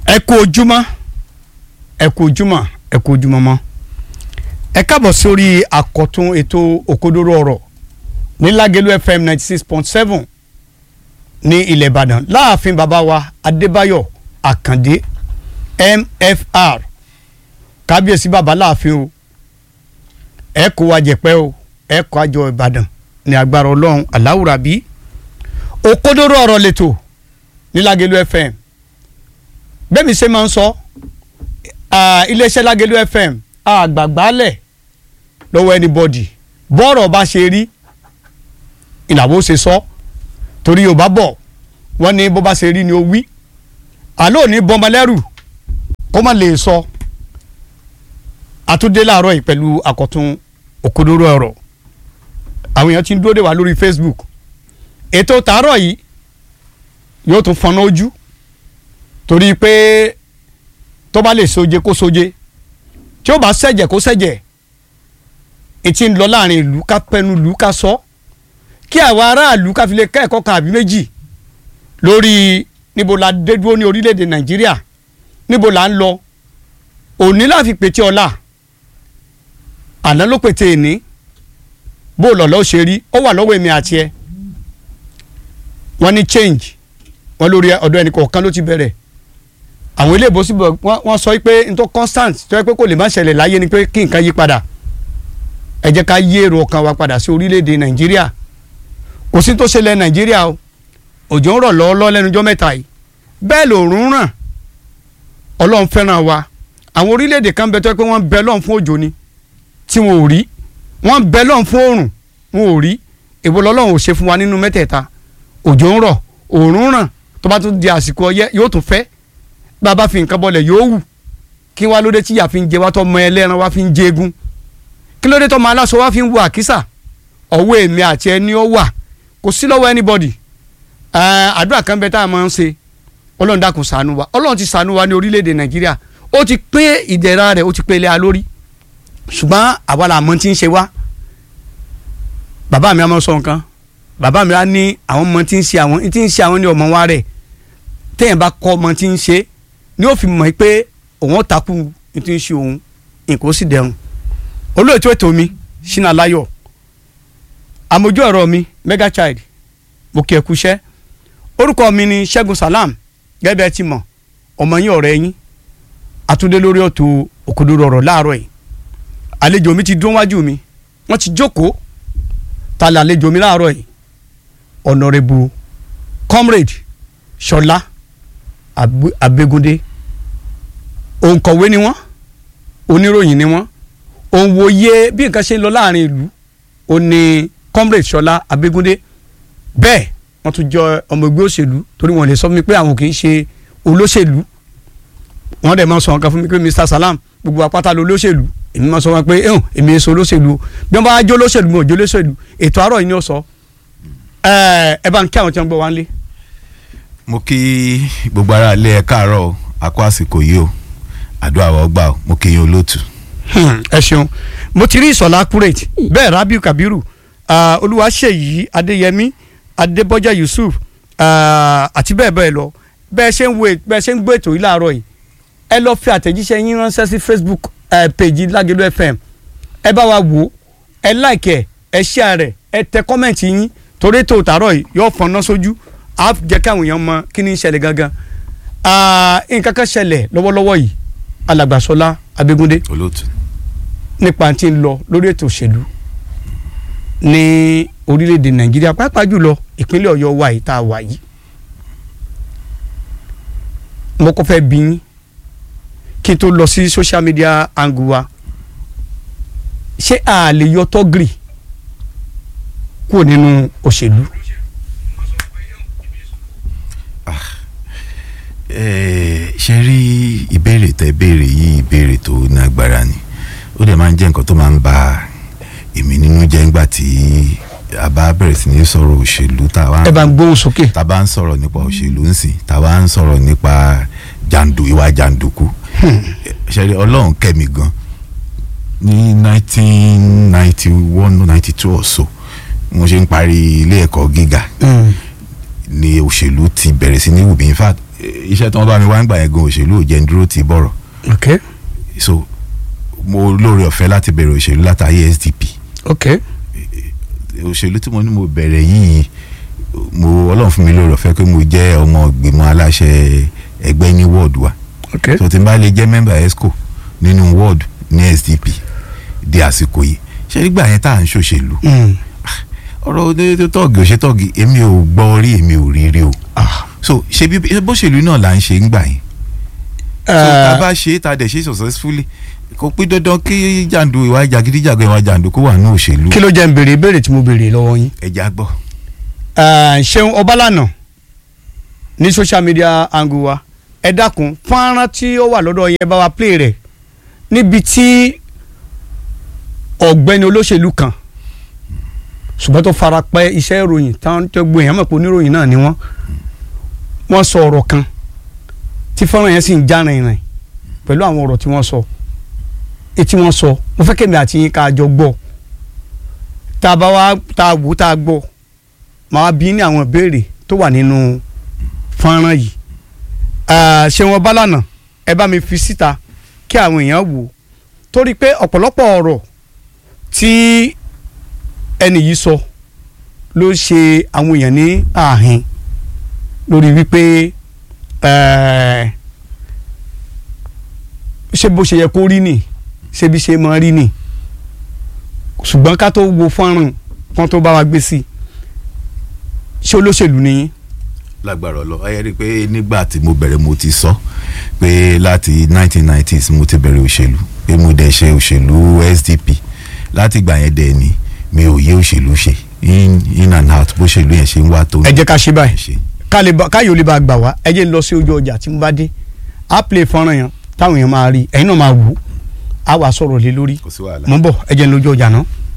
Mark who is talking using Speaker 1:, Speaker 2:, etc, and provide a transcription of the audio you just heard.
Speaker 1: ẹ kú ojúmọ́ mọ́ ẹ káàbọ̀ sórí àkọ́tún ètò òkodoro ọ̀rọ̀ ní Lágẹ̀lú FM 96.7 ní ilẹ̀ Ìbàdàn láàfin bàbá wa Adébáyọ̀ Àkàndé MFR kábíyèsí bàbá láàfin o ẹ kó wa jẹ̀pẹ́ o ẹ kó àjọ Ìbàdàn ní agbára Ọlọ́run aláwùrábí òkodoro ọ̀rọ̀ lẹ́tọ̀ ní Lágẹ̀lú FM bẹ́ẹ̀ mi ṣe máa ń sọ iléeṣẹ́ Lágẹ̀lú FM àgbàgbálẹ̀ lọ́wọ́ anybody bọ́ọ̀rọ̀ bá ṣe rí ìlàwó ṣe sọ torí Yorùbá bọ̀ wọ́n ní bó bá ṣe rí ni ó wí àlọ́ ní bọ́mọlẹ́rù kó má lè sọ àtúndé láàárọ̀ yìí pẹ̀lú àkọ́tún òkodoro ọ̀rọ̀ àwọn èèyàn ti ń dúró dè wá lórí Facebook ètò tàárọ̀ yìí yóò tún fọnà ojú torí pé tó bá lè soje kó soje tí ó bá ṣẹ̀jẹ̀ kó ṣẹ̀jẹ̀ ètí ń lọ láàrin ìlú ká pẹnu ìlú ká sọ kí àwọn aráàlú ká fi lè kẹ́ẹ̀kọ́ kan àbí méjì lórí níbo la dé dúró ní orílẹ̀-èdè Nàìjíríà níbo la ń lọ òní la fi pètè ọ̀la àná ló pètè èní bó lọ́lọ́ ṣe rí ó wà lọ́wọ́ èmi àti ẹ wọ́n ní change wọ́n lórí ọ̀dọ̀ ẹnì kọ̀ọ̀kan ló ti bẹ̀rẹ̀ àwọn ilé ìbò síbò wọ́n sọ pé n tó constant tó yẹ pé kò lè má ṣẹlẹ̀ láyé ni pé kí nǹkan yí padà ẹ jẹ́ ká yí èrò ọkàn wa padà sí orílẹ̀-èdè Nàìjíríà kò sí tó ṣẹlẹ̀ Nàìjíríà o òjò ń rọ̀ lọ́ọ́lọ́ lẹ́nujọ́ mẹ́ta yìí bẹ́ẹ̀ lòórùn ràn Ọlọ́run fẹ́ràn wa àwọn orílẹ̀-èdè kan bẹ tó yẹ pé wọ́n bẹ lọ́n fún òjò ni tí wọn ò rí wọ́n bẹ lọ́n fún òrùn wọn ò rí èwo lọ́lọ́run ò ṣe fún wa nínú mẹ́tẹ̀ẹ̀ta òjò ń rọ̀ òórùn ràn tó bá tún di àsìkò ọyẹ́ yóò tún fẹ́ bàbá fi nǹkan bọlẹ̀ yóò wù kí wá lóde tíyà fi ń jẹ wá tó mọ ẹlẹ́ran wá fi ń jẹ egun kí lóde tó mọ aláṣọ wá fi ń wo àkísà ọwọ́ èmi àti ẹni ó wà kò sí lọ́wọ́ anybody àdúrà kan bẹ tá a máa ń ṣe Ọlọ́run dákun ṣàánú wa Ọlọ́run ti ṣàánú wa ní orílẹ̀-èdè Nàìjíríà ó ti pín ìdẹ̀ra rẹ̀ ó ti pín ilé a lórí ṣùgbọ́n àwa la mọ̀ tí ń ṣe wá bàbá mi á máa sọ nǹkan bàbá mi á ní àwọn ọmọ tí ń ṣe àwọn ní ọmọ wa rẹ̀ téèyàn bá kọ́ ọmọ tí ń ṣe ni ó fi mọ̀ pé òun takú ní tí ń ṣe òun nǹkan ó sì dẹrùn olóòtú ètò mi Ṣínà Láyọ̀ àmójú ọ̀rọ̀ mi Mega Child mo kí ẹ kú iṣẹ́ orúkọ mi ni Ṣẹ́gun Salam gẹ́gẹ́ bí ẹ ti mọ̀ ọmọ yín ọ̀rẹ́ yín àtúndé lórí ọ̀tọ̀ òkodoro ọ̀rọ̀ láàárọ̀ yìí àlejò mi ti dún wájú mi wọ́n ti jókòó ta lè àlejò mi láàárọ̀ yìí Honorable Comrade Ṣọlá Abẹ́gúndé òǹkọ̀wé ni wọ́n oníròyìn ni wọ́n òǹwòye bí nǹkan ṣe ń lọ láàrin ìlú ó ní Comrade Ṣọlá Abẹ́gúndé bẹ́ẹ̀ wọ́n tún jọ ọmọ ẹgbẹ́ òṣèlú torí wọ́n lè sọ fún mi pé àwọn kì í ṣe olóṣèlú wọ́n dẹ̀ máa sọ nǹkan fún mi pé Mr. Salam gbogbo apáta ló olóṣèlú èmi máa sọ wọn pé èmi èso olóṣèlú bí wọ́n bá jó olóṣèlú mi ò jó olóṣèlú ètò àárọ̀ yìí ni ó sọ ẹ bá ń kí àwọn tí wọ́n gbọ́ wá ń lé.
Speaker 2: Mo kí gbogbo ara ilé ẹ káàárọ̀ o àkó àsìkò yìí o àdúrà wa gbà o mo kí yín olóòtú.
Speaker 1: ẹ ṣeun mo ti rí Ìṣọ̀lá accurate bẹ́ẹ̀ Rabiu Kabiru Olúwaṣèyí Adéyẹmí Adébọ́jà Yusuf àti bẹ́ẹ̀ bẹ́ẹ̀ lọ bẹ́ẹ̀ ṣe ń gbé ètò yìí láàárọ̀ yìí ẹ lọ fi àtẹ̀jíṣẹ́ yín ránṣẹ́ sí Facebook page Lágẹ̀lú FM ẹ bá wa wò ẹ like ẹ share rẹ̀ ẹ tẹ kọ́mẹ̀ntì yín torí ètò tàárọ̀ yìí yóò fọnná sójú á jẹ́ káwọn èèyàn mọ kí ni ń ṣẹlẹ̀ gangan nǹkan kan ṣẹlẹ̀ lọ́wọ́lọ́wọ́ yìí alàgbà Ṣọlá Abẹ́gúndé nípa tí ń lọ lórí ètò òṣèlú ní orílẹ̀-èdè Nàìjíríà pàápàá jùlọ ìpínlẹ̀ Ọ̀yọ́ wa yìí tá a wà yìí mo kọ́ fẹ́ bí yín kí n tó lọ sí social media angle wa ṣé a lè yọ tọ́gìrì kúrò nínú òṣèlú.
Speaker 2: ṣe rí ìbéèrè tẹ́ béèrè yìí ìbéèrè tó nágbára ni ó dẹ̀ máa ń jẹ́ nǹkan tó máa ń ba èmi nínú jẹ́ ńgbà tí a bá bẹ̀rẹ̀ sí ní sọ̀rọ̀ òṣèlú
Speaker 1: ẹ bá ń gbóhùn sókè.
Speaker 2: tá a bá ń sọ̀rọ̀ nípa òṣèlú ńsìn tá a bá ń sọ̀rọ̀ nípa ìwà jàǹdùkú ṣe rí Ọlọ́run kẹ́mi gan ní 1991-92 or so mo ṣe ń parí ilé ẹ̀kọ́ gíga ni òṣèlú ti bẹ̀rẹ̀ sí ní wù mí in fact iṣẹ́ tí wọ́n bá mi wá ń gbà yẹn gan òṣèlú ò jẹ́ ń dúró ti bọ̀rọ̀.
Speaker 1: ok
Speaker 2: so mo lóore ọ̀fẹ́ láti bẹ̀rẹ̀ òṣèlú látàrí SDP.
Speaker 1: ok
Speaker 2: òṣèlú tí mo ní mo bẹ̀rẹ̀ yìí Ọlọ́run fún mi lóore ọ̀fẹ́ pé mo jẹ́ ọmọ ìgbìmọ̀ aláṣẹ ẹgbẹ́ ní wọ́ọ̀dù wa.
Speaker 1: ok
Speaker 2: so tí n bá lè jẹ́ mẹ́mbà ESCO nínú wọ́ọ̀dù ní SDP di àsìkò yìí ṣé nígbà yẹn tá à ń ṣòṣèlú ọ̀rọ̀ tọ́ọ̀gì òṣètọ́ọ̀gì èmi ò gbọ́ rí èmi ò rí rí o. so ṣe bí bóṣèlú náà là ń ṣe ń gbà yẹn. so tá a bá ṣe tá a dẹ̀ ṣe successfully kò pín dandan kí jàǹdù ìwà jàgídíjàgan ìwà jàǹdù kó wà ní òṣèlú.
Speaker 1: kí ló jẹ́ ń béèrè ìbéèrè tí mo béèrè lọ́wọ́ yín.
Speaker 2: ẹja gbọ́.
Speaker 1: Ṣeun Ọbálànà ní social media angle wa ẹ dákun fọ́nrán tí ó wà lọ́dọ̀ yẹn bá wa play rẹ̀ níbi tí ọ̀gbẹ́ni olóṣèlú kan ṣùgbọ́n tó fara pẹ́ iṣẹ́ ìròyìn táwọn tó gbé èèyàn mọ̀ pé oníròyìn náà ni wọ́n sọ ọ̀rọ̀ kan tí fọ́nrán yẹn sì ń já rìnrìn pẹ̀lú àwọn ọ̀rọ̀ tí wọ́n sọ etí wọ́n sọ mo fẹ́ kémi àti yín ká jọ gbọ́ tá a bá wá tá a wò tá a gbọ́ màá bí ní àwọn ìbéèrè tó wà nínú fọ́nrán yìí Ṣeun Ọbálànà ẹ bá mi fi síta kí àwọn èèyàn wò torí pé ọ̀pọ̀lọpọ̀ ọ̀rọ̀ tí ẹni yìí sọ ló ṣe àwọn èèyàn ní ààhín lórí wípé ṣé bó ṣe yẹ kó rí nì ṣé bí ṣe máa rí nì ṣùgbọ́n ká tó wo fọ́nrán kan tó bá wa gbé sí ṣé olóṣèlú ni yín.
Speaker 2: lágbára ọlọ ayé rí i pé nígbà tí mo bẹ̀rẹ̀ mo ti sọ pé láti 1990s mo ti bẹ̀rẹ̀ òṣèlú pé mo dẹ̀ ṣe òṣèlú SDP láti ìgbà yẹn dẹ̀ ni mi ò yé òṣèlú ṣe in and out bó ṣèlú yẹn ṣe ń wá tó.
Speaker 1: ẹ jẹ́ ká ṣe báyìí káyọ̀ lè bá gbà wá ẹ jẹ́ ń lọ sí ojú ọjà tí mo bá dé á play fọ́nrán yẹn táwọn èèyàn máa rí ẹ̀yin náà máa wò á wà sọ̀rọ̀ lé lórí mo ń bọ̀ ẹ jẹ́ ń lójú ọjà náà.